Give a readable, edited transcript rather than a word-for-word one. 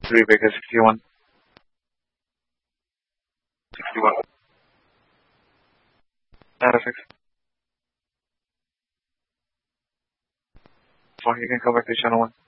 Rebecca 61. 61. RFX. So you can come back to channel 1.